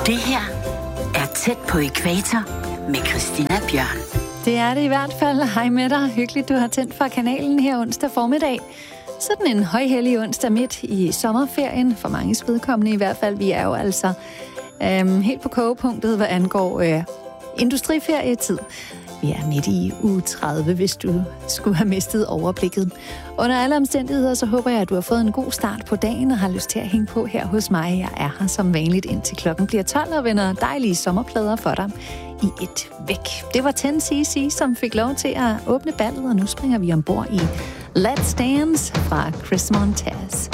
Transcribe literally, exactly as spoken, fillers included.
Det her er Tæt på ækvator med Christina Bjørn. Det er det i hvert fald. Hej med dig. Hyggeligt, du har tændt for kanalen her onsdag formiddag. Sådan en højhellig onsdag midt i sommerferien, for mange vedkommende i hvert fald. Vi er jo altså øhm, helt på kogepunktet, hvad angår øh, industriferietid. Vi er midt i uge tredive, hvis du skulle have mistet overblikket. Under alle omstændigheder, så håber jeg, at du har fået en god start på dagen og har lyst til at hænge på her hos mig. Jeg er her som vanligt, indtil klokken bliver tolv og vender dejlige sommerplader for dig i et væk. Det var ti cc, som fik lov til at åbne ballet, og nu springer vi ombord i Let's Dance fra Chris Montez.